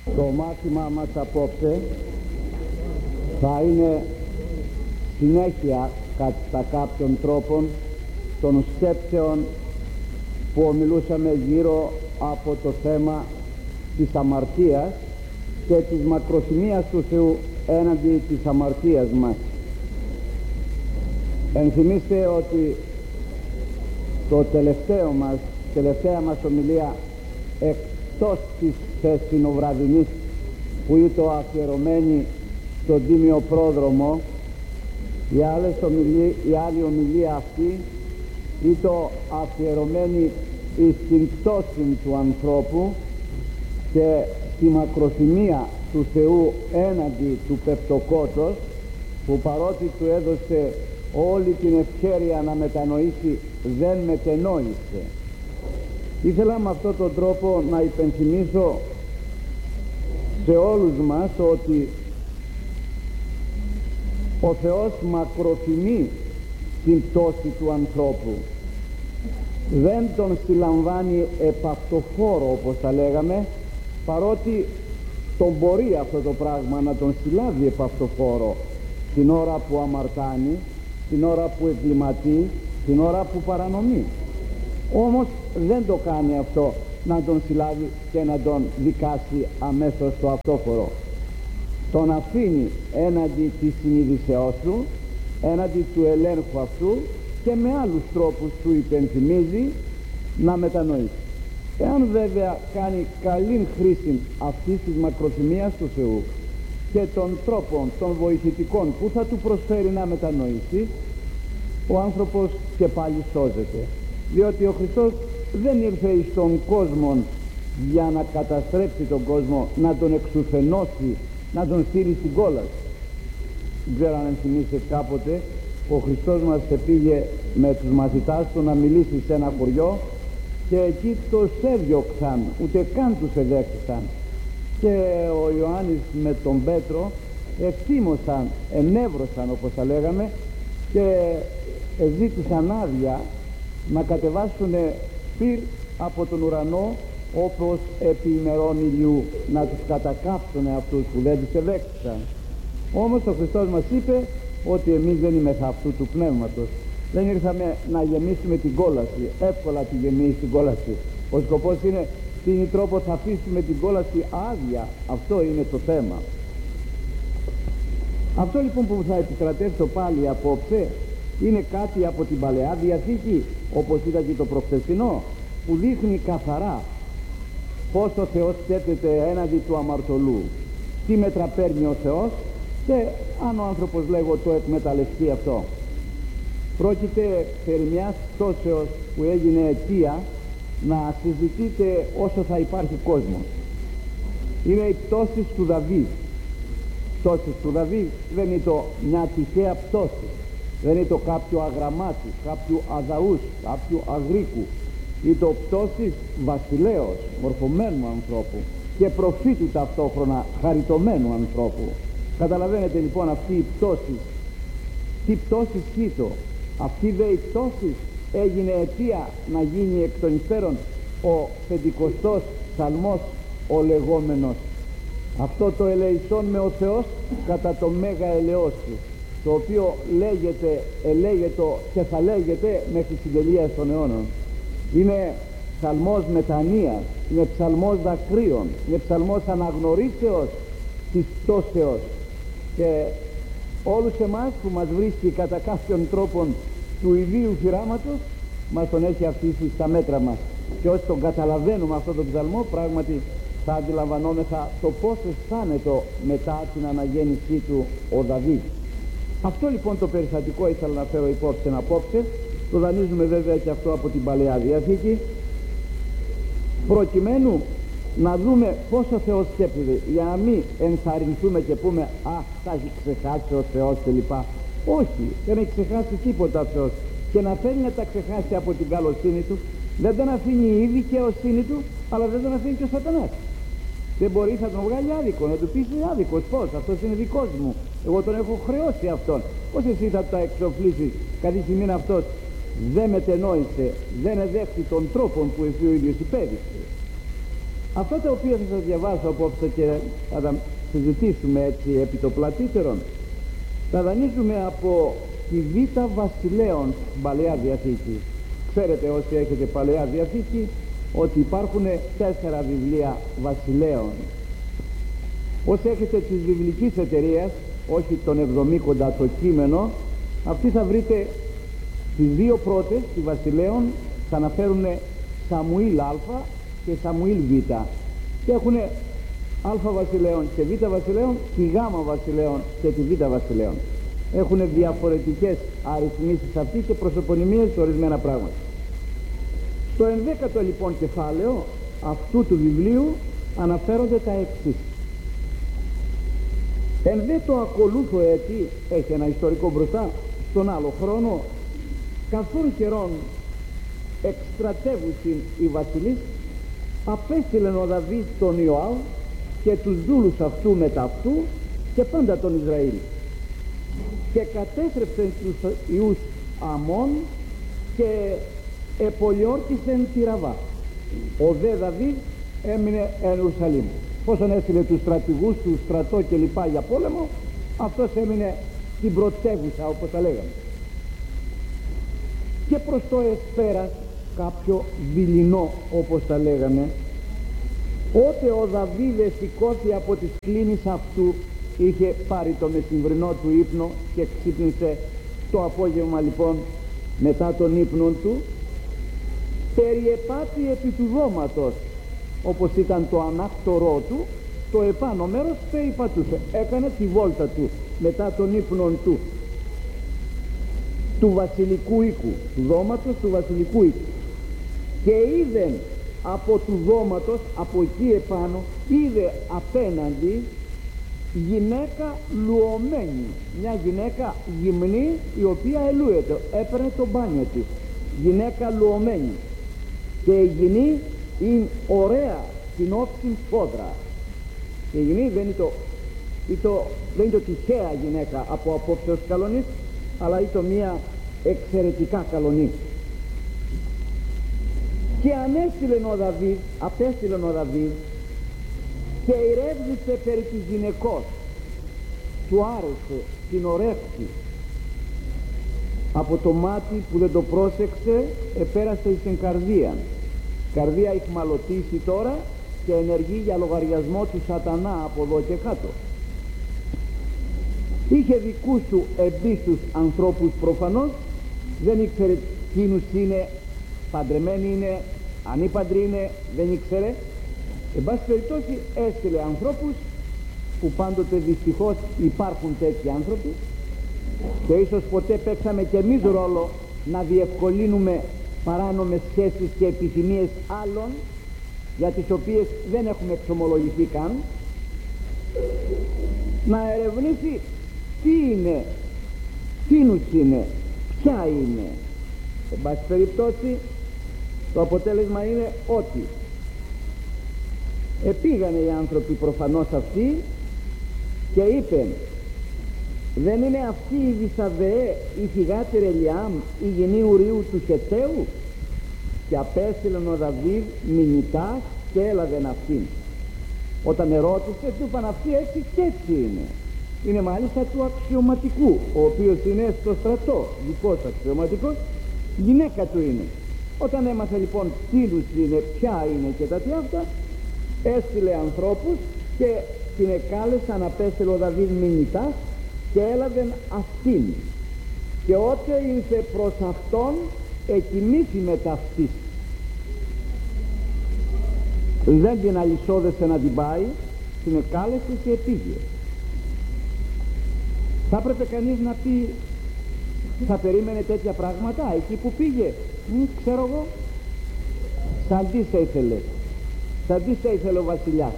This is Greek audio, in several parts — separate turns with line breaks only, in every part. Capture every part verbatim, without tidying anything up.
Το μάθημα μας απόψε θα είναι συνέχεια κατά κάποιων τρόπων των σκέψεων που ομιλούσαμε γύρω από το θέμα της αμαρτίας και της μακροθυμίας του Θεού έναντι της αμαρτίας μας. Ενθυμίστε ότι το τελευταίο μας, τελευταία μας ομιλία εκτός της χθεσινοβραδινής, που ήταν αφιερωμένη στον Τίμιο Πρόδρομο, η, άλλες ομιλία, η άλλη ομιλία αυτή ήταν αφιερωμένη στην πτώση του ανθρώπου και στη μακροθυμία του Θεού έναντι του πεπτοκότος, που παρότι του έδωσε όλη την ευχέρεια να μετανοήσει, δεν μετενόησε. Ήθελα με αυτόν τον τρόπο να υπενθυμίσω σε όλους μας ότι ο Θεός μακροθυμεί την πτώση του ανθρώπου. Δεν τον συλλαμβάνει επαυτοφόρο, όπως τα λέγαμε, παρότι τον μπορεί αυτό το πράγμα να τον συλλάβει επαυτοφόρο την ώρα που αμαρτάνει, την ώρα που εγκληματεί, την ώρα που παρανομεί. Όμως δεν το κάνει αυτό να τον συλλάβει και να τον δικάσει αμέσως στο αυτόφορο. Τον αφήνει έναντι της συνείδησεώς του, έναντι του ελέγχου αυτού, και με άλλους τρόπους του υπενθυμίζει να μετανοήσει. Εάν βέβαια κάνει καλή χρήση αυτής της μακροθυμίας του Θεού και των τρόπων των βοηθητικών που θα του προσφέρει να μετανοήσει, ο άνθρωπος και πάλι σώζεται, διότι ο Χριστός δεν ήρθε στον κόσμο για να καταστρέψει τον κόσμο, να τον εξουθενώσει, να τον στείλει στην κόλαση. Δεν ξέρω αν θυμίσετε κάποτε, ο Χριστός μας πήγε με τους μαθητάς του να μιλήσει σε ένα χωριό και εκεί τους έδιωξαν, ούτε καν τους εδέχτησαν, και ο Ιωάννης με τον Πέτρο ευθύμωσαν, ενέβρωσαν όπως τα λέγαμε, και ζήτησαν άδεια να κατεβάσουν πυρ από τον ουρανό, όπως επί ημερών ηλιού, να τους κατακάψουν αυτούς που δεν τους εδέχτησαν. Όμως ο Χριστός μας είπε ότι εμείς δεν είμαστε αυτού του πνεύματος. Δεν ήρθαμε να γεμίσουμε την κόλαση, εύκολα τη γεμίσει την κόλαση. Ο σκοπός είναι τι τρόπο θα αφήσουμε την κόλαση άδεια. Αυτό είναι το θέμα. Αυτό λοιπόν που θα επικρατέσω πάλι απόψε είναι κάτι από την Παλαιά Διαθήκη, όπως είδα και το προχθεσινό, που δείχνει καθαρά πως ο Θεός σκέπτεται έναντι του αμαρτωλού, τι μέτρα παίρνει ο Θεός, και αν ο άνθρωπος, λέγω, το εκμεταλλευτεί αυτό. Πρόκειται περί μιας πτώσεως που έγινε αιτία να συζητείτε όσο θα υπάρχει κόσμος. Είναι η πτώση του Δαβίδ. Πτώση του Δαβίδ δεν είναι το μια τυχαία πτώση, δεν είναι το κάποιου αγραμμάτου, κάποιου αδαούς, κάποιου αγρίκου. Είναι το πτώση βασιλέως, μορφωμένου ανθρώπου και προφήτου ταυτόχρονα, χαριτωμένου ανθρώπου. Καταλαβαίνετε λοιπόν αυτή η πτώση, τι πτώση σχήτω. Αυτή δε η πτώση έγινε αιτία να γίνει εκ των υστέρων ο πεντηκοστός ψαλμός ο λεγόμενος. Αυτό το ελεησόν με ο Θεός κατά το μέγα ελεός του, το οποίο λέγεται, ελέγεται και θα λέγεται μέχρι την τελεία των αιώνων. Είναι ψαλμός μετανοίας, είναι ψαλμός δακρύων, είναι ψαλμός αναγνωρίσεως της πτώσεως, και όλους εμάς που μας βρίσκει κατά κάποιον τρόπον του ιδίου θυράματος, μας τον έχει αφήσει στα μέτρα μας, και όσοι τον καταλαβαίνουμε αυτόν τον ψαλμό, πράγματι θα αντιλαμβανόμεθα το πώς αισθάνεται μετά την αναγέννησή του ο Δαβίδ. Αυτό λοιπόν το περιστατικό ήθελα να φέρω υπόψη απόψε. Το δανείζουμε βέβαια και αυτό από την Παλαιά Διαθήκη, προκειμένου να δούμε πώς ο Θεός σκέπτεται, για να μην ενθαρρυνθούμε και πούμε «Α, θα έχει ξεχάσει ο Θεός» κλπ. Όχι, δεν έχει ξεχάσει τίποτα ο Θεός, και να θέλει να τα ξεχάσει από την καλοσύνη του. Δεν τον αφήνει η δικαιοσύνη του, αλλά δεν τον αφήνει και ο Σατανάς. Δεν μπορεί, θα τον βγάλει άδικο, να του πει άδικος, πώς, αυτός είναι δικός μου, εγώ τον έχω χρεώσει αυτόν. Πώς εσύ θα τα εξοφλήσεις, κάτι σημαίνει αυτός δεν μετενόησε, δεν εδέχθη τον τρόπο που εσύ ο ίδιος υπέδειξε. Αυτά τα οποία θα σας διαβάσω απόψε και θα τα συζητήσουμε έτσι επί το πλατύτερον, θα δανείζουμε από τη Β' Βασιλέων στην Παλαιά Διαθήκη. Ξέρετε όσοι έχετε Παλαιά Διαθήκη ότι υπάρχουν τέσσερα βιβλία Βασιλέων. Όσοι έχετε της βιβλικής εταιρείας, όχι τον εβδομήκοντα το κείμενο, αυτοί θα βρείτε τις δύο πρώτες, τη Βασιλέων, θα αναφέρουν Σαμουήλ Α και Σαμουήλ Β, και έχουν Α Βασιλέων και Β Βασιλέων, τη Γ Βασιλέων και τη Β Βασιλέων. Έχουν διαφορετικές αριθμίσεις αυτοί και προσωπωνυμίες σε ορισμένα πράγματα. Στο ενδέκατο λοιπόν κεφάλαιο αυτού του βιβλίου αναφέρονται τα εξής. Εν δε το ακολούθω έτη, έχει ένα ιστορικό μπροστά, στον άλλο χρόνο, καθόν καιρόν εκστρατεύουσιν οι βασιλείς, απέστειλεν ο Δαβίδ τον Ιωάβ και τους δούλους αυτού μετά αυτού και πάντα τον Ισραήλ, και κατέστρεψεν τους ιούς Αμών και επολιόρκησεν τη Ραβά. Ο δε Δαβίδ έμεινε εν Ιερουσαλήμ. Πόσον έστειλε τους στρατηγούς του, στρατό και λοιπά για πόλεμο, αυτός έμεινε στην πρωτεύουσα, όπως τα λέγαμε. Και προς το εσπέρας κάποιο δειλινό, όπως τα λέγαμε, ότε ο Δαβίδ σηκώθη από τις κλίνεις αυτού, είχε πάρει το μεσημβρινό του ύπνο και ξύπνησε το απόγευμα λοιπόν μετά τον ύπνο του, περιεπάτη επί του δώματος, όπως ήταν το ανάκτορό του, το επάνω μέρος περιπατούσε, έκανε τη βόλτα του μετά τον ύπνο του του βασιλικού οίκου, του δώματος του βασιλικού οίκου, και είδε από του δώματος, από εκεί επάνω, είδε απέναντι γυναίκα λουωμένη, μια γυναίκα γυμνή η οποία ελούεται, έπαιρνε το μπάνιο της, γυναίκα λουωμένη, και η γυνή είναι ωραία στην όψη πόδρα. Και η γυνή δεν είναι το, το, δεν είναι το τυχαία γυναίκα από απόψεως καλονής, αλλά είναι το μία εξαιρετικά καλονή. Και ανέστειλεν ο Δαβίδ, απέστειλεν ο Δαβίδ και ηρεύδησε περί της γυναικός, του άρεσε, την ορεύτη. Από το μάτι που δεν το πρόσεξε επέρασε εις την καρδία. Καρδία ηχμαλωτήσει τώρα και ενεργεί για λογαριασμό του σατανά από εδώ και κάτω. Είχε δικούς του εμπίστους ανθρώπους προφανώς, δεν ήξερε ποιους είναι, παντρεμένοι είναι, ανήπαντροι είναι, δεν ήξερε. Εν πάση περιπτώσει έστειλε ανθρώπους, που πάντοτε δυστυχώς υπάρχουν τέτοιοι άνθρωποι, και ίσως ποτέ παίξαμε και εμείς ρόλο να διευκολύνουμε παράνομες σχέσεις και επιθυμίες άλλων, για τις οποίες δεν έχουμε εξομολογηθεί καν, να ερευνήσει τι είναι, τίνους είναι, ποια είναι. Εν πάση περιπτώσει το αποτέλεσμα είναι ότι επήγανε οι άνθρωποι προφανώς αυτοί και είπεν, δεν είναι αυτή η Δισαβεέ η θυγάτη Ρελιάμ, η γενή Ουρίου του Χεταίου? Και απέστειλεν ο Δαβίδ μηνυτάς και έλαβεν αυτήν. Όταν ερώτησε, του είπαν αυτοί έτσι και έτσι είναι. Είναι μάλιστα του αξιωματικού, ο οποίος είναι στο στρατό, δικός αξιωματικός, γυναίκα του είναι. Όταν έμαθε λοιπόν τίνους είναι, ποια είναι και τα τι αυτά, έστειλε ανθρώπους και την εκάλεσαν, απέστειλε ο Δαβίδ μηνυτάς και έλαβεν αυτήν. Και ότε ήρθε προς αυτόν, εκοιμήθη μετά αυτής. Δεν την αλυσόδεσε να την πάει, την εκάλεσε και πήγε. Θα έπρεπε κανείς να πει, θα περίμενε τέτοια πράγματα εκεί που πήγε? Μ, ξέρω εγώ, σαν τι θα ήθελε, σαν τι θα ήθελε ο βασιλιάς.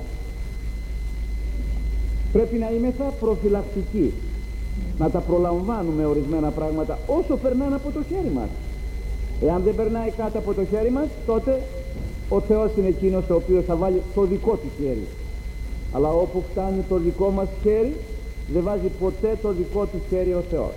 Πρέπει να είμεθα προφυλακτικοί, να τα προλαμβάνουμε ορισμένα πράγματα όσο περνάνε από το χέρι μας. Εάν δεν περνάει κάτω από το χέρι μας, τότε ο Θεός είναι εκείνος ο οποίος θα βάλει το δικό του χέρι. Αλλά όπου φτάνει το δικό μας χέρι, δεν βάζει ποτέ το δικό του χέρι ο Θεός.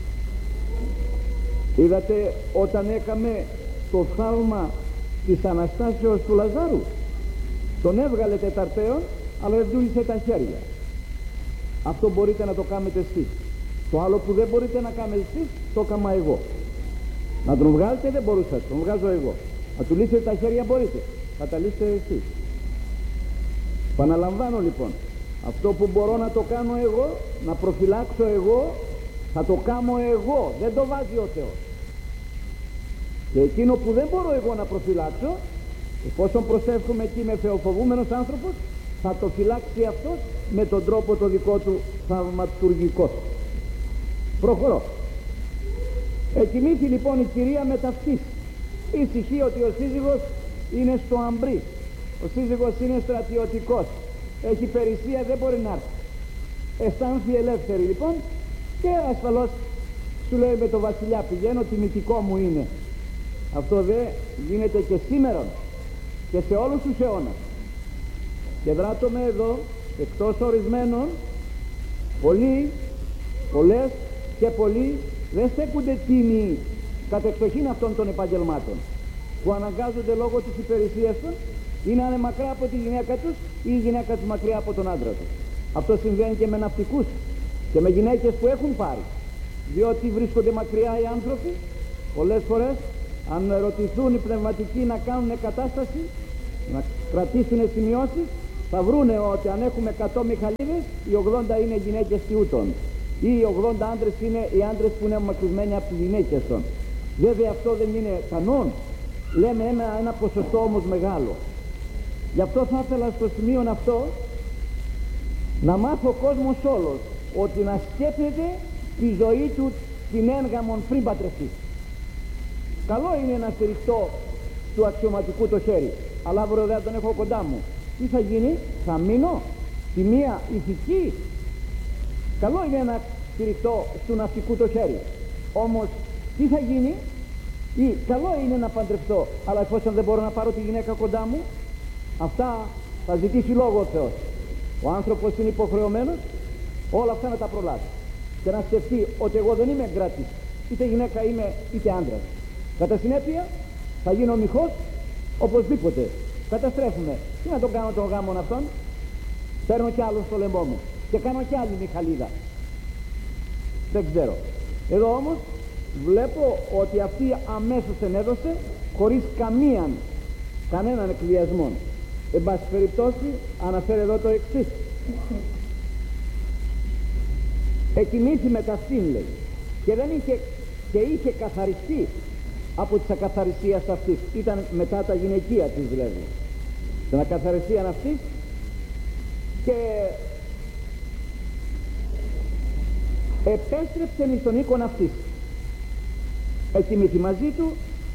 Είδατε όταν έκαμε το θαύμα της Αναστάσεως του Λαζάρου, τον έβγαλε τεταρτέον, αλλά δεν δούλησε τα χέρια. Αυτό μπορείτε να το κάνετε εσείς. Το άλλο που δεν μπορείτε να κάνετε εσείς, το έκανα εγώ. Να τον βγάλετε δεν μπορούσατε, τον βγάζω εγώ. Να του λύσετε τα χέρια μπορείτε, θα τα λύσετε εσείς. Παναλαμβάνω λοιπόν, αυτό που μπορώ να το κάνω εγώ, να προφυλάξω εγώ, θα το κάνω εγώ, δεν το βάζει ο Θεός. Και εκείνο που δεν μπορώ εγώ να προφυλάξω, εφόσον προσεύχομαι εκεί με θεοφοβούμενος άνθρωπος, θα το φυλάξει αυτός με τον τρόπο το δικό του θαυματουργικό. Προχωρώ. Εκοιμήθη λοιπόν η κυρία με ταυτής. Ησυχεί ότι ο σύζυγος είναι στο αμπρί. Ο σύζυγος είναι στρατιωτικός. Έχει περισσία, δεν μπορεί να έρθει. Αισθάνθη ελεύθερη λοιπόν και ασφαλώς σου λέει με το βασιλιά πηγαίνω, τιμητικό μου είναι. Αυτό δε γίνεται και σήμερα και σε όλους τους αιώνας. Και δράτομαι εδώ, εκτός ορισμένων, πολλοί, πολλές και πολλοί δεν στέκονται τίμοι κατ' εξοχήν αυτών των επαγγελμάτων, που αναγκάζονται λόγω της υπηρεσίας των ή να είναι μακριά από τη γυναίκα τους ή η γυναίκα τους μακριά από τον άντρα τους. Αυτό συμβαίνει και με ναυτικούς και με γυναίκες που έχουν πάρει, διότι βρίσκονται μακριά οι άνθρωποι. Πολλές φορές αν ρωτηθούν οι πνευματικοί να κάνουν κατάσταση, να κρατήσουν σημειώσεις, θα βρούνε ότι αν έχουμε εκατό μιχαλίδες, οι ογδόντα είναι γυναίκες τιούτων ή οι ογδόντα άντρες είναι οι άντρες που είναι μακρισμένοι από τις γυναίκες των. Βέβαια αυτό δεν είναι κανόν, λέμε ένα, ένα ποσοστό όμως μεγάλο. Γι' αυτό θα ήθελα στο σημείο αυτό να μάθει ο κόσμος όλος ότι να σκέφτεται τη ζωή του την έγγαμον πριν παντρευτεί. Καλό είναι να στηριχτώ του αξιωματικού το χέρι, αλλά αύριο δεν τον έχω κοντά μου. Τι θα γίνει, θα μείνω τη μία ηθική. Καλό είναι να στηριχτώ του ναυτικού το χέρι, όμως τι θα γίνει, ή καλό είναι να παντρευτώ, αλλά εφόσον δεν μπορώ να πάρω τη γυναίκα κοντά μου, αυτά θα ζητήσει λόγο ο Θεός. Ο άνθρωπος είναι υποχρεωμένος όλα αυτά να τα προλάβει και να σκεφτεί ότι εγώ δεν είμαι εγκράτης, είτε γυναίκα είμαι είτε άντρας. Κατά συνέπεια θα γίνω μοιχός οπωσδήποτε. Καταστρέφουμε. Τι να τον κάνω τον γάμον αυτόν, παίρνω κι άλλο στο λαιμό μου και κάνω κι άλλη μιχαλίδα. Δεν ξέρω. Εδώ όμως βλέπω ότι αυτή αμέσως ενέδωσε χωρίς καμίαν, κανέναν εκβιασμό. Εν πάση περιπτώσει αναφέρει εδώ το εξής. Εκοιμήθη με ταυτήν, λέει, και δεν είχε, και είχε καθαριστεί από της ακαθαρισίας αυτής. Ήταν μετά τα γυναικεία της δηλαδή, την ακαθαρισία αυτής, και επέστρεψε εις τον οίκον αυτής. Εκοιμήθη μαζί του,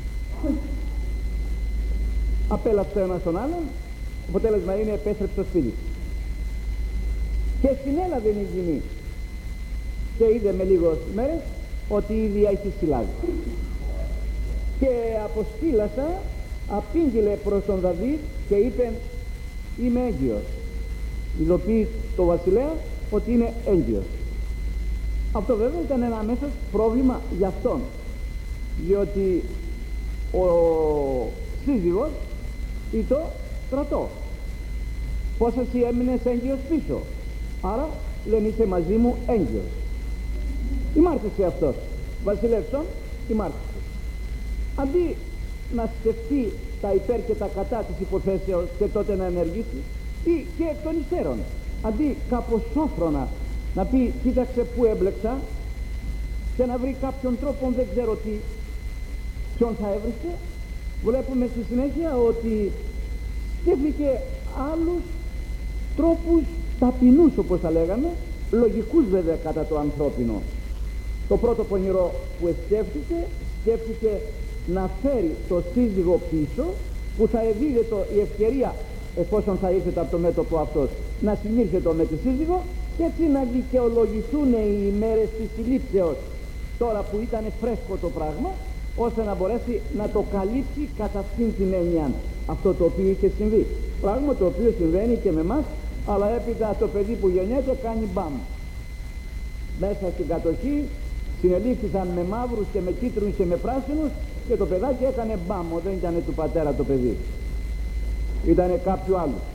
απέλαψε ένας τον άλλον, αποτέλεσμα είναι επέστρεψε στο σπίτι. Και συνέλαβε η γυνή και είδε με λίγες μέρες ότι ήδη έχει συλλάβει. Και αποστήλασα απήγγειλε προς τον Δαβίδ και είπε είμαι έγκυος. Ειδοποιεί το βασιλέα ότι είναι έγκυος. Αυτό βέβαια ήταν ένα αμέσως πρόβλημα για αυτόν, διότι ο σύζυγος ήταν στρατό. Πώς εσύ έμεινες έγκυος πίσω, άρα λένε είσαι μαζί μου έγκυος. Ημάρτησε αυτός, βασιλεύσον, ημάρτησε. Αντί να σκεφτεί τα υπέρ και τα κατά της υποθέσεως και τότε να ενεργήσει, ή και εκ των υστέρων, αντί κάπως σόφρονα να πει κοίταξε που έμπλεξα και να βρει κάποιον τρόπο, δεν ξέρω τι, ποιον θα έβρισκε, βλέπουμε στη συνέχεια ότι σκέφτηκε άλλους τρόπους ταπεινούς, όπως θα λέγαμε, λογικούς βέβαια κατά το ανθρώπινο. Το πρώτο πονηρό που σκέφτηκε, σκέφτηκε να φέρει το σύζυγο πίσω, που θα εδίδεται η ευκαιρία, εφόσον θα ήρθε από το μέτωπο αυτός, να συνήρθετο με τη σύζυγο και έτσι να δικαιολογηθούν οι ημέρες της συλλήψεως, τώρα που ήταν φρέσκο το πράγμα, ώστε να μπορέσει να το καλύψει κατά αυτήν την έννοια αυτό το οποίο είχε συμβεί. Πράγμα το οποίο συμβαίνει και με εμάς, αλλά έπειτα το παιδί που γεννιέται κάνει μπαμ. Μέσα στην κατοχή συνελήφθησαν με μαύρους και με κίτρινους και με πράσινους και το παιδάκι έκανε μπάμ, δεν ήταν του πατέρα το παιδί, ήταν κάποιου άλλου.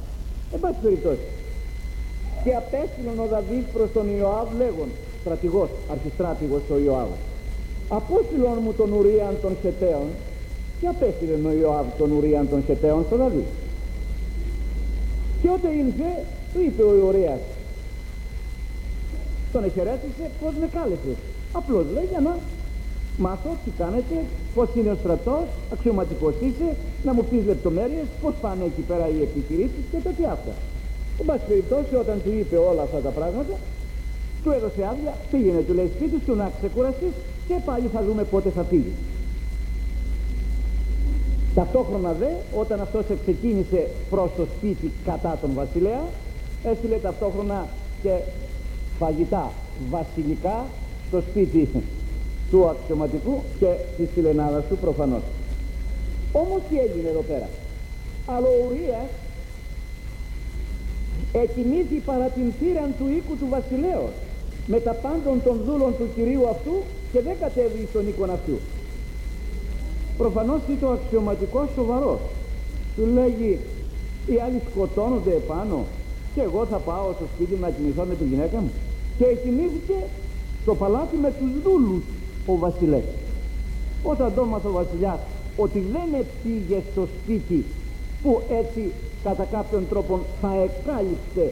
εν πάση περιπτώσει. Και απέστειλαν ο Δαβίδ προς τον Ιωάβ λέγον, στρατηγός, αρχιστράτηγος ο Ιωάβ, απόστειλον μου τον Ουρίαν των Χεταίων. Και απέστειλεν ο Ιωάβ τον Ουρίαν των Χεταίων στον Δαβίδ. Και όταν ήλθε, του είπε ο Ουρίας, τον εχαιρέτησε, πως με κάλεσες? Απλώς λέει, για να μάθω τι κάνετε, πως είναι ο στρατός, αξιωματικός είσαι, να μου πεις λεπτομέρειες, πως πάνε εκεί πέρα οι επιχειρήσεις και τέτοια αυτά. Εν πάση περιπτώσει, όταν του είπε όλα αυτά τα πράγματα, του έδωσε άδεια, πήγαινε, του λέει, σπίτι σου να ξεκουραστείς και πάλι θα δούμε πότε θα φύγει. Ταυτόχρονα δε, όταν αυτός ξεκίνησε προς το σπίτι κατά τον βασιλέα, έστειλε ταυτόχρονα και φαγητά βασιλικά στο σπίτι του αξιωματικού και της φιλενάδας του προφανώς. Όμως τι έγινε εδώ πέρα? Αλλά ο Ουρίας εκοιμήθη παρά την θύραν του οίκου του βασιλέως με τα πάντων των δούλων του κυρίου αυτού και δεν κατέβη στον οίκον αυτού. Προφανώς είναι το αξιωματικό σοβαρό. Του λέγει, οι άλλοι σκοτώνονται επάνω και εγώ θα πάω στο σπίτι μου να κοιμηθώ με τη γυναίκα μου? Και κοιμήθηκε στο παλάτι με τους δούλους ο βασιλεύς. Όταν το έμαθε ο βασιλιάς ότι δεν πήγε στο σπίτι που έτσι κατά κάποιον τρόπο θα εκάλυψε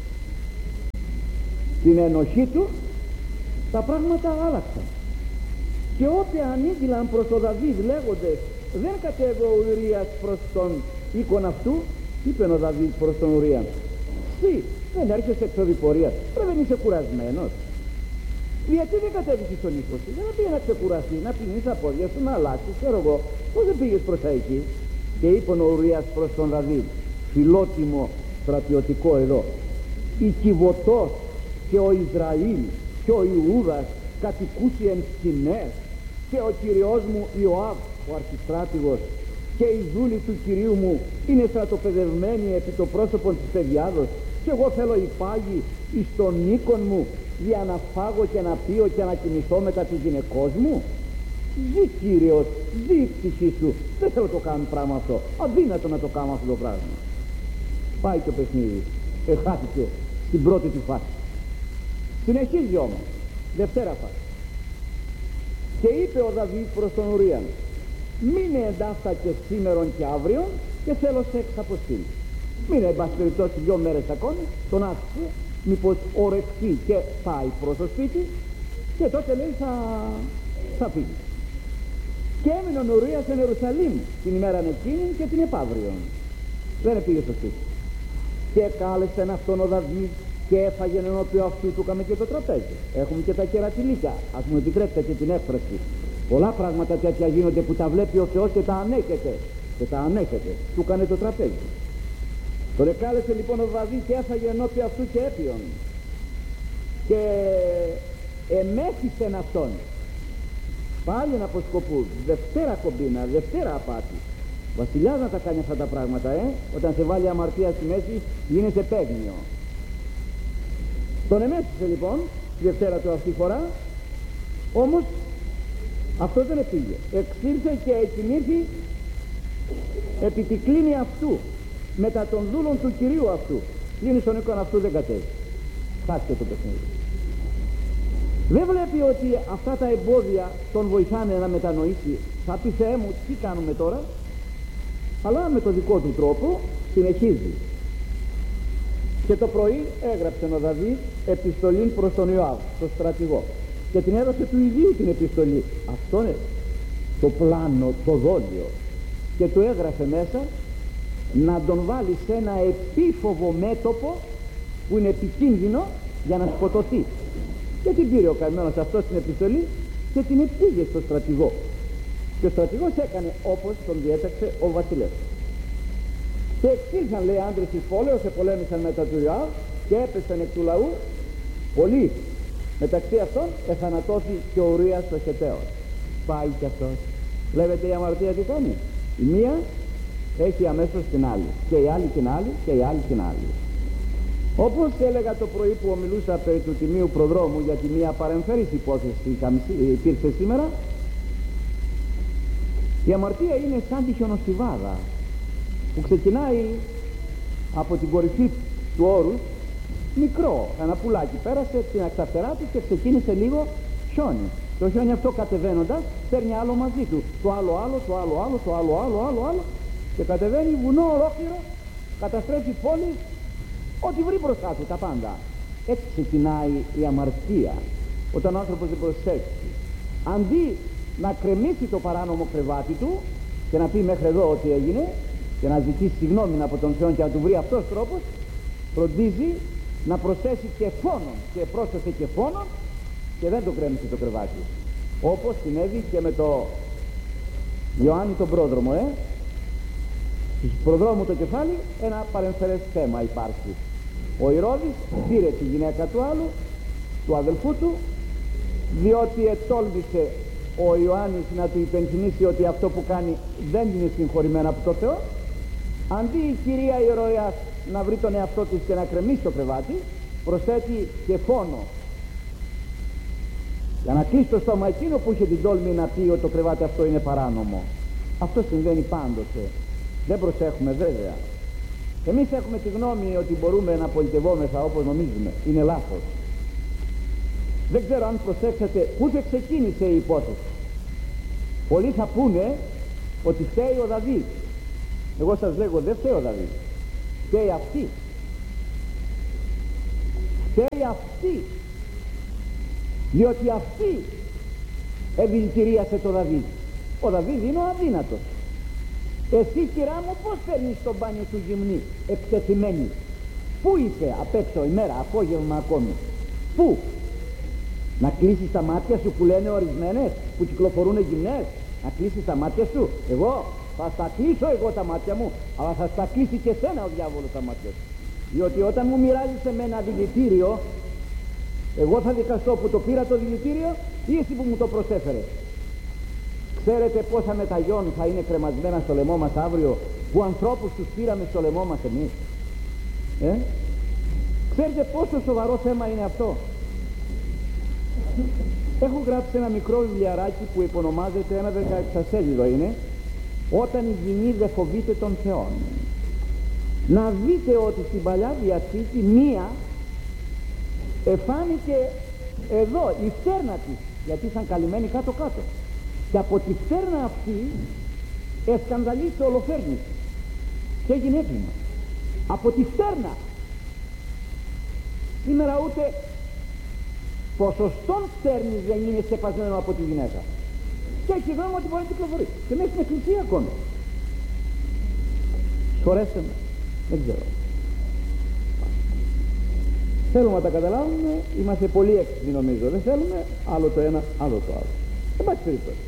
την ενοχή του, τα πράγματα άλλαξαν. Και όποιοι ανήγγυλαν προς τον Δαβίδ λέγοντες, δεν κατέβη ο Ουρίας προς τον οίκον αυτού, είπε ο Δαβίδ προς τον Ουρία, τι, δεν έρχεσαι εξωδιπορίας, πρέπει να είσαι κουρασμένος? Γιατί δεν κατέβηκες στον οίκο σου? Δεν πήγε να ξεκουραστεί, να πίνεις τα πόδια σου, να αλλάξεις, ξέρω εγώ, πώς δεν πήγες προς τα εκεί? Και είπε ο Ουρίας προς τον Δαβίδ, φιλότιμο στρατιωτικό εδώ, η Κιβωτός και ο Ισραήλ και ο Ιούδας κατοικούσι εν σκηνές, και ο κυριός μου Ιωάβ ο αρχιστράτηγος και οι δούλοι του κυρίου μου είναι στρατοπεδευμένοι επί το πρόσωπο της παιδιάδος, και εγώ θέλω υπάγει εις τον οίκον μου για να φάγω και να πιω και να κοιμηθώ μετά τη γυναικός μου? Ζει Κύριος, ζει η ψυχή σου, δεν θέλω το κάνω πράγμα αυτό, αδύνατο να το κάνω αυτό το πράγμα. Πάει το παιχνίδι, εχάθηκε στην πρώτη του φάση. Συνεχίζει όμως, δευτέρα φάση. Και είπε ο Δαβίδ προς τον Ουρίαν, μείνε εντάφτα και σήμερον και αύριον και θέλω σε εξαποστήλει. Μείνε εν πάση περιπτώσει δυο μέρες ακόμη, τον άφησε, μήπως ορεχθεί και πάει προς το σπίτι, και τότε λέει θα, θα φύγει. Και έμεινε ο Ουρίας εν Ιερουσαλήμ την ημέρα εκείνη και την επαύριον. Δεν πήγε στο σπίτι. Και κάλεσε αυτόν ο Δαβίδ και έφαγε ενώπιον αυτού του, κάμε και το τραπέζι. Έχουμε και τα κερατιλίκια, ας μου επιτρέπετε και την έκφραση. Πολλά πράγματα τέτοια γίνονται που τα βλέπει ο Θεός και τα ανέχεται. Και τα ανέχεται. Του κάνε το τραπέζι. Τον εκάλεσε λοιπόν ο Δαβίδ και έφαγε ενώπιον αυτού και έπιον. Και εμέθησεν αυτόν. Πάλι ένα αποσκοπού. Δευτέρα κομπίνα, δευτέρα απάτη. Βασιλιάς να τα κάνει αυτά τα πράγματα, ε. Όταν σε βάλει αμαρτία στη μέση, γίνεσαι παίγνιο. Τον εμέσησε λοιπόν τη Δευτέρα του αυτή φορά, όμως αυτό δεν επήγε. Εξήρθε και εκοιμήθη επί τη κλίνη αυτού μετά των δούλων του κυρίου αυτού. Κλίνη στον οίκον αυτού δεν κατέβει. Χάθηκε το παιχνίδι. Δεν βλέπει ότι αυτά τα εμπόδια τον βοηθάνε να μετανοήσει. Θα πει, Θεέ μου, τι κάνουμε τώρα? Αλλά με το δικό του τρόπο συνεχίζει. Και το πρωί έγραψε ο Δαβίδ επιστολή προς τον Ιωάβ, τον στρατηγό, και την έδωσε του ιδίου την επιστολή. Αυτό είναι το πλάνο, το δόλιο, και του έγραφε μέσα να τον βάλει σε ένα επίφοβο μέτωπο που είναι επικίνδυνο για να σκοτωθεί. Και την πήρε ο καημένος αυτός την επιστολή και την επήγε στο στρατηγό, και ο στρατηγός έκανε όπως τον διέταξε ο βασιλεύς. Και εξήλθαν, λέει, άντρες της πόλεως, επολέμησαν μετά του Ιωάβ και έπεσαν εκ του λαού πολλοί. Μεταξύ αυτών εθανατώθη και ο Ουρίας ο Χεταίος. Πάει και αυτός. Βλέπετε η αμαρτία τι κάνει? Η μία έχει αμέσως την άλλη, και η άλλη την άλλη, και η άλλη την άλλη. Όπως έλεγα το πρωί που ομιλούσα περί του τιμίου προδρόμου, γιατί μια παρεμφερής υπόθεση υπήρξε σήμερα, η αμαρτία είναι σαν τη χιονοστιβάδα που ξεκινάει από την κορυφή του όρους, μικρό, ένα πουλάκι πέρασε την εξαφτερά του και ξεκίνησε λίγο χιόνι. Το χιόνι αυτό κατεβαίνοντας παίρνει άλλο μαζί του, το άλλο άλλο, το άλλο άλλο, το άλλο άλλο, άλλο άλλο, και κατεβαίνει βουνό ολόκληρο, καταστρέφει πόλεις, ό,τι βρει μπροστά του, τα πάντα. Έτσι ξεκινάει η αμαρτία, όταν ο άνθρωπος δεν προσέξει. Αντί να κρεμίσει το παράνομο κρεβάτι του και να πει μέχρι εδώ ό,τι έγινε και να ζητήσει συγγνώμη από τον Θεό και να του βρει αυτός τρόπος, φροντίζει να προσθέσει και φόνον, και πρόσθεσε και φόνον και δεν το κρέμισε το κρεβάτι, όπως συνέβη και με το Ιωάννη τον πρόδρομο. ε? Στους προδρόμου το κεφάλι ένα παρεμφερές θέμα υπάρχει. Ο Ηρώδης πήρε τη γυναίκα του άλλου, του αδελφού του, διότι ετόλμησε ο Ιωάννης να του υπενθυμίσει ότι αυτό που κάνει δεν είναι συγχωρημένο από το Θεό. Αντί η κυρία Ηρωίας να βρει τον εαυτό της και να κρεμίσει το κρεβάτι, προσθέτει και φόνο για να κλείσει το στόμα εκείνο που είχε την τόλμη να πει ότι το κρεβάτι αυτό είναι παράνομο. Αυτό συμβαίνει πάντοτε, δεν προσέχουμε βέβαια. Εμείς έχουμε τη γνώμη ότι μπορούμε να πολιτευόμεθα όπως νομίζουμε, είναι λάθος. Δεν ξέρω αν προσέξατε πού θα ξεκίνησε η υπόθεση. Πολλοί θα πούνε ότι φταίει ο Δαβίδ. Εγώ σας λέγω, δεν φταίει ο Δαβίδ, φταίει αυτή. Φταίει αυτή, διότι αυτή ευηλτηρίασε το Δαβίδ. Ο Δαβίδ είναι ο αδύνατος. Εσύ, κυρά μου, πως παίρνεις το μπάνιο του γυμνή εκτεθειμένη? Πού είσαι απ' έξω ημέρα, απόγευμα ακόμη? Πού? Να κλείσεις τα μάτια σου που λένε ορισμένες που κυκλοφορούν γυμνές? Να κλείσεις τα μάτια σου? Εγώ θα στα κλείσω εγώ τα μάτια μου, αλλά θα στα κλείσει και σένα ο διάβολος τα μάτια σου. Διότι όταν μου μοιράζεις με ένα δηλητήριο, εγώ θα δικαστώ που το πήρα το δηλητήριο ή εσύ που μου το προσέφερες. Ξέρετε πόσα μεταγιών θα είναι κρεμασμένα στο λαιμό μας αύριο, που ανθρώπους τους πήραμε στο λαιμό μας εμείς? Ε? Ξέρετε πόσο σοβαρό θέμα είναι αυτό? Έχω γράψει ένα μικρό βιβλιαράκι που υπονομάζεται, ένα δεκαεξασέλιδο είναι, «Όταν η γυνή δεν φοβείται τον Θεό». Να δείτε ότι στην Παλιά Διαθήκη μία εφάνηκε εδώ, η φτέρνα της, γιατί ήταν καλυμμένη κάτω κάτω, και από τη φτέρνα αυτή εσκανδαλίστηκε ολοφέρνηση και έγινε έγκλημα. Από τη φτέρνα. Σήμερα ούτε ποσοστόν φτέρνης δεν είναι σκεπασμένο από τη γυναίκα, και έχει γνώμη ότι μπορεί να κυκλοφορεί και μέσα στην εκκλησία ακόμη. Σωρέστε με, δεν ξέρω. Θέλουμε να τα καταλάβουμε, είμαστε πολύ έξυπνοι νομίζω. Δεν θέλουμε, άλλο το ένα, άλλο το άλλο. Δεν πάει περίπτωση.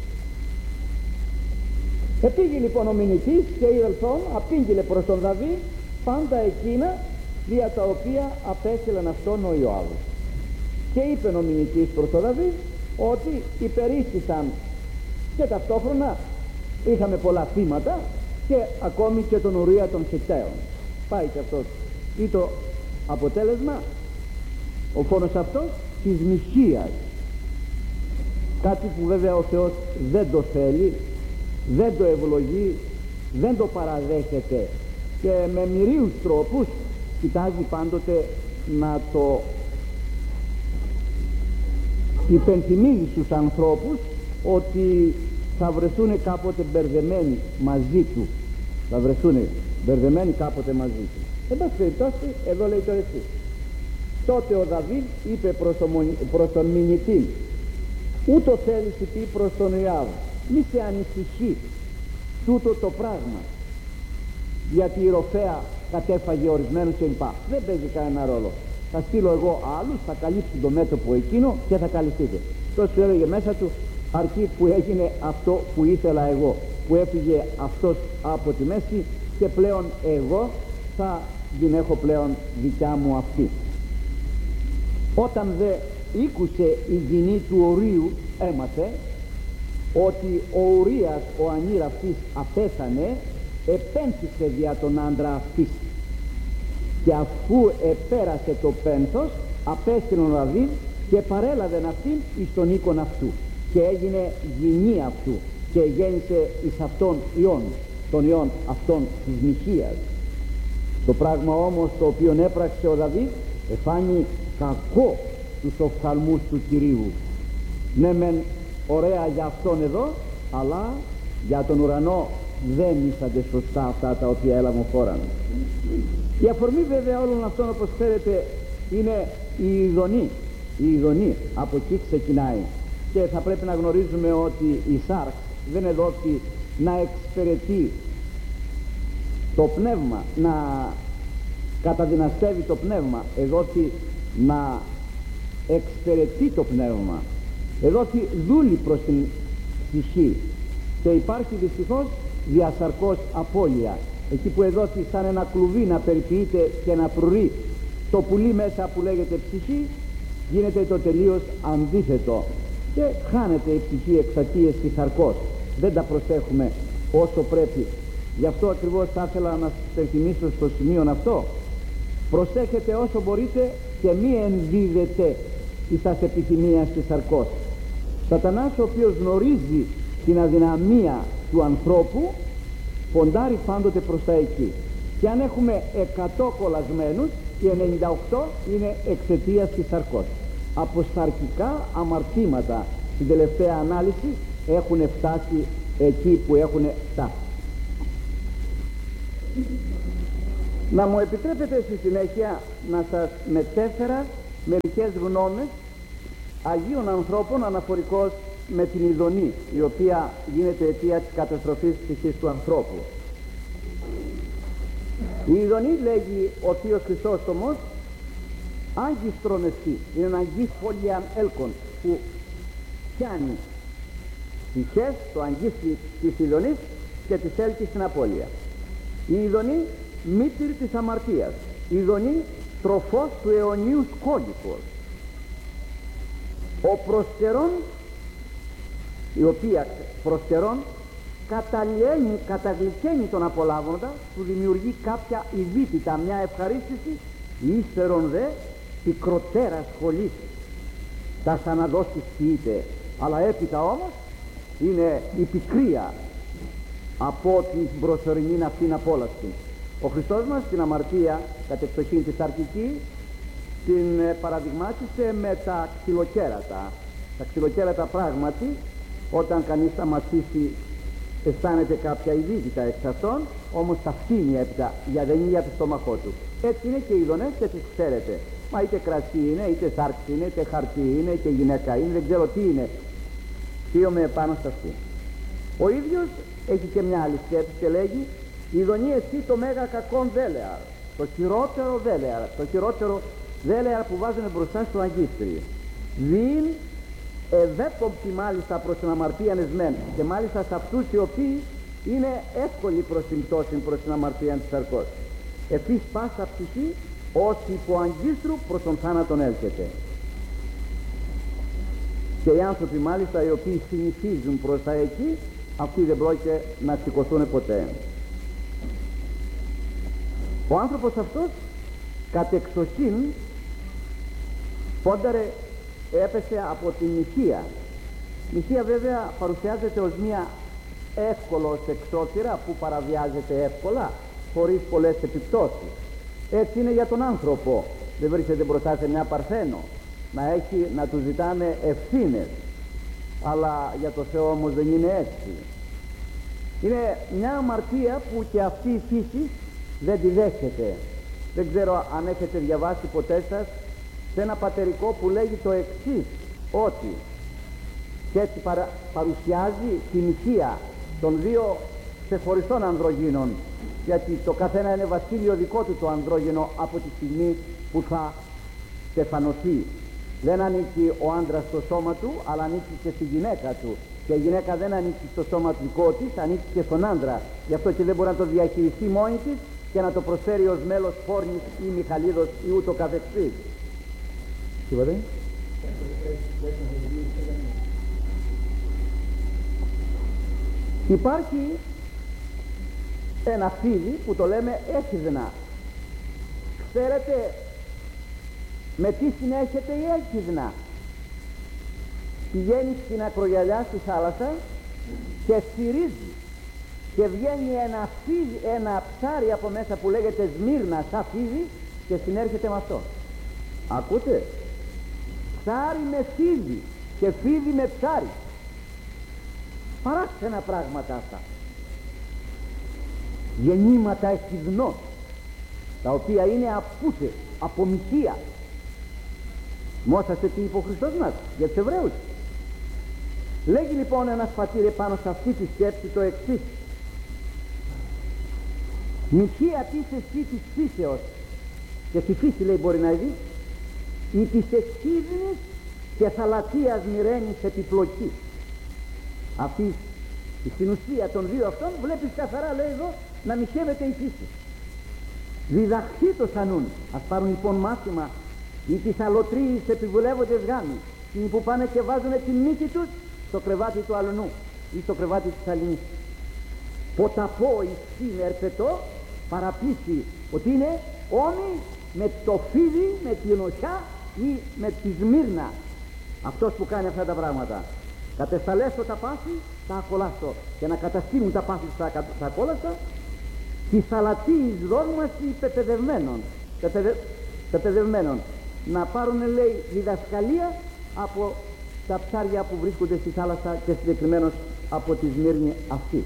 Επήγε λοιπόν ο μηνυτής και είδελθόν απήγγειλε προς τον Δαβίδ πάντα εκείνα δια τα οποία απέστειλαν αυτόν ο Ιωάβ. Και είπε ο μηνυτής προς τον Δαβίδ ότι υπερίστησαν και ταυτόχρονα είχαμε πολλά θύματα και ακόμη και τον Ουρία των Χιттαίων. Πάει και αυτό. Ή το αποτέλεσμα, ο φόνος αυτός της μοιχείας, κάτι που βέβαια ο Θεός δεν το θέλει, δεν το ευλογεί, δεν το παραδέχεται και με μυρίους τρόπους κοιτάζει πάντοτε να το υπενθυμίζει στους ανθρώπους ότι θα βρεθούν κάποτε μπερδεμένοι μαζί του, θα βρεθούν μπερδεμένοι κάποτε μαζί του. Εν πάση περιπτώσει, εδώ λέει το εξής: τότε ο Δαβίδ είπε προς τον, προς τον μηνυτή, ούτω θέλεις πει προς τον Ιωάβ, μη σε ανησυχεί τούτο το πράγμα, γιατί η ροφέα κατέφαγε ορισμένους και λοιπά. Δεν παίζει κανένα ρόλο. Θα στείλω εγώ άλλους, θα καλύψουν το μέτωπο εκείνο και θα καλυφθείτε. Τόσο έλεγε μέσα του, αρκεί που έγινε αυτό που ήθελα εγώ, που έφυγε αυτός από τη μέση και πλέον εγώ θα την έχω πλέον δικιά μου αυτή. Όταν δε ήκουσε η γυνή του Ουρίου, έμαθε ότι ο Ουρίας ο ανήρ αυτής απέθανε, επένθησε δια τον άντρα αυτής, και αφού επέρασε το πένθος απέστειλε ο Δαβίδ και παρέλαβεν αυτήν εις τον οίκον αυτού και έγινε γυνή αυτού και γέννησε εις αυτόν ιών, τον ιών αυτών της μοιχείας. Το πράγμα όμως το οποίο έπραξε ο Δαβίδ εφάνει κακό τους οφθαλμούς του Κυρίου. Ναι μεν ωραία για αυτόν εδώ, αλλά για τον ουρανό δεν ήσανται σωστά αυτά τα οποία έλαβαν χώρα. Η αφορμή βέβαια όλων αυτών, όπως ξέρετε, είναι η ειδονή. Η ειδονή από εκεί ξεκινάει, και θα πρέπει να γνωρίζουμε ότι η σάρξ δεν εδόθη να εξυπηρετεί το πνεύμα, να καταδυναστεύει το πνεύμα, εδόθη να εξυπηρετεί το πνεύμα, εδόθη δούλη προς την ψυχή, και υπάρχει δυστυχώς διασαρκώς απώλεια. Εκεί που εδόθη σαν ένα κλουβί να περιποιείται και να προυρεί το πουλί μέσα που λέγεται ψυχή, γίνεται το τελείως αντίθετο και χάνεται η ψυχή εξαιτίας της σαρκός. Δεν τα προσέχουμε όσο πρέπει. Γι' αυτό ακριβώς θα ήθελα να σας υπενθυμίσω στο σημείο αυτό: προσέχετε όσο μπορείτε και μη ενδίδετε εις τας επιθυμίας της σαρκός. Σατανάς, ο οποίος γνωρίζει την αδυναμία του ανθρώπου, ποντάρει πάντοτε προς τα εκεί, και αν έχουμε εκατό κολλασμένους, οι ενενήντα οκτώ είναι εξαιτίας της σαρκός. Από σαρκικά αμαρτήματα στην τελευταία ανάλυση έχουν φτάσει εκεί που έχουν φτάσει. Να μου επιτρέπετε στη συνέχεια να σας μετέφερα μερικές γνώμες Αγίων ανθρώπων αναφορικώς με την ειδονή, η οποία γίνεται αιτία της καταστροφής ψυχής του ανθρώπου. Η ειδονή, λέγει ο Θείος Χρυσόστομος, άγκιστρον εστί, είναι ένα αγγίσφολιαν έλκον που πιάνει ψυχές, το αγγίστη της ειδονής, και της έλκει στην απώλεια. Η ειδονή μήτηρ της αμαρτίας, η ειδονή τροφός του αιωνίου σκόλικος. Ο προσκαιρών, η οποία προσκαιρών καταλιένει, καταγλυκαίνει τον απολάβοντα, του δημιουργεί κάποια ειδίτητα, μια ευχαρίστηση, ύστερον δε πικροτέρα σχολής, τα αναδόσεις ποιείται, αλλά έπειτα όμως είναι η πικρία από την προσωρινή αυτήν απόλαυση. Ο Χριστός μας την αμαρτία κατ' εξοχήν της αρκική την παραδειγμάτισε με τα ξυλοκέρατα. Τα ξυλοκέρατα πράγματι, όταν κανείς τα μασίσει, αισθάνεται κάποια ειδίτητα εξ αυτών, όμως τα φτύνει έπειτα, για δεν είναι για το στόμαχό του. Έτσι είναι και οι ειδονές, και τις ξέρετε. Μα είτε κρασί είναι, είτε σάρξη είναι, είτε χαρτί είναι, είτε γυναίκα είναι, δεν ξέρω τι είναι. Θείομαι επάνω σε αυτή. Ο ίδιος έχει και μια άλλη σκέψη και λέγει: η ειδονή εσύ το μέγα κακόν δέλεαρ, το χειρότερο δέλεαρ, το χειρότερο δέλεαρ που βάζουν μπροστά στο αγκίστρι. Δίν ευέποπτη μάλιστα προς την αμαρτία εσμέν, και μάλιστα σε αυτούς οι οποίοι είναι εύκολοι προς την πτώση, προς την αμαρτία της σαρκός. Ευθύς πάσα ψυχή ως υποαγκίστρου προς τον θάνατον έλκεται. Και οι άνθρωποι μάλιστα οι οποίοι συνηθίζουν προς τα εκεί, αυτοί δεν πρόκειται να σηκωθούν ποτέ. Ο άνθρωπος αυτός κατ' εξοχήν πόνταρε, έπεσε από την μοιχεία. Μοιχεία βέβαια παρουσιάζεται ως μια εύκολος εξώθυρα που παραβιάζεται εύκολα, χωρίς πολλές επιπτώσεις. Έτσι είναι για τον άνθρωπο. Δεν βρίσκεται μπροστά σε μια παρθένο να έχει, να του ζητάμε ευθύνες, αλλά για το Θεό όμως δεν είναι έτσι. Είναι μια αμαρτία που και αυτή η φύση δεν τη δέχεται. Δεν ξέρω αν έχετε διαβάσει ποτέ σας σε ένα πατερικό που λέγει το εξής, ότι, και έτσι παρα, παρουσιάζει την ηχεία των δύο ξεχωριστών ανδρογύνων, γιατί το καθένα είναι βασίλειο δικό του το ανδρόγυνο από τη στιγμή που θα στεφανωθεί. Δεν ανήκει ο άντρας στο σώμα του, αλλά ανήκει και στη γυναίκα του, και η γυναίκα δεν ανήκει στο σώμα του δικό της, ανήκει και στον άντρα. Γι' αυτό και δεν μπορεί να το διαχειριστεί μόνη της και να το προσφέρει ως μέλος Φόρνης ή Μιχαλίδος ή ούτω καθεξής. Τι είπατε? Υπάρχει ένα φίδι που το λέμε έκιδνα. Ξέρετε με τι συνέχεται η έκιδνα? Πηγαίνει στην ακρογιαλιά στη θάλασσα και σφυρίζει. και βγαίνει ένα, φίδι, ένα ψάρι από μέσα που λέγεται Σμύρνα σαν φίδι και συνέρχεται με αυτό. Ακούτε, ψάρι με φίδι και φίδι με ψάρι, παράξενα πράγματα αυτά, γεννήματα εχιδνών, τα οποία είναι απούτε, απομυθία. Μόσαστε τι είπε ο Χριστός μας για τους Εβραίους. Λέγει λοιπόν ένας πατήρ επάνω σε αυτή τη σκέψη το εξής: μυθία της εσύ της φύσεως, και στη φύση λέει μπορεί να δει, ή της εξίδνης και θαλατίας μοιραίνης επιπλοκή. Αυτή στην ουσία των δύο αυτών βλέπεις καθαρά, λέει εδώ, να μοιχεύεται η φύση. Διδαχθεί το σανούν. Ας πάρουν λοιπόν μάθημα ή τις αλωτρίες επιβουλεύοντες γάμοι, που πάνε και βάζουν τη μύτη τους στο κρεβάτι του αλουνού ή στο κρεβάτι της αλληνής. Ποταπώ εις είναι ερπετό, παραπίσει ότι είναι όμοι με το φίδι, με την οσιά ή με τη Σμύρνα. Αυτός που κάνει αυτά τα πράγματα. Κατεσταλέσω τα πάθη, τα ακολάσω, και να καταστήνουν τα πάθη τα, τα ακόλασα, τη θαλατής δόγμαση πεπαιδευμένων, πεπαιδε, πεπαιδευμένων, να πάρουν, λέει, διδασκαλία από τα ψάρια που βρίσκονται στη θάλασσα και συγκεκριμένως από τη Σμύρνη αυτή.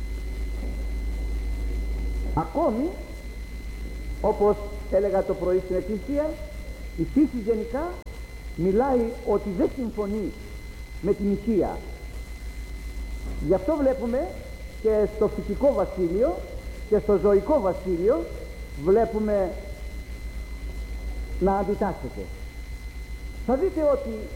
Ακόμη, όπως έλεγα το πρωί στην Εκκλησία, η φύση γενικά μιλάει ότι δεν συμφωνεί με την ηθεία. Γι' αυτό βλέπουμε και στο φυσικό βασίλειο και στο ζωικό βασίλειο βλέπουμε να αντιτάσσεται. Θα δείτε ότι